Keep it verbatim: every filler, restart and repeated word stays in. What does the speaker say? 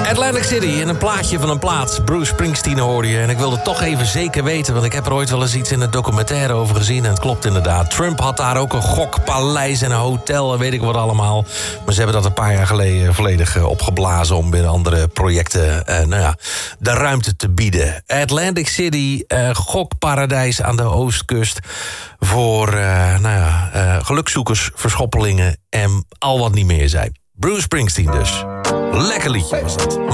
Atlantic City en een plaatje van een plaats. Bruce Springsteen hoorde je. En ik wilde toch even zeker weten, want ik heb er ooit wel eens iets in een documentaire over gezien. En het klopt inderdaad. Trump had daar ook een gokpaleis en een hotel en weet ik wat allemaal. Maar ze hebben dat een paar jaar geleden volledig opgeblazen om binnen andere projecten eh, nou ja, de ruimte te bieden. Atlantic City, eh, gokparadijs aan de oostkust voor uh, nou ja, uh, gelukzoekers, verschoppelingen en al wat niet meer zijn. Bruce Springsteen dus. Lekker liedje was dat.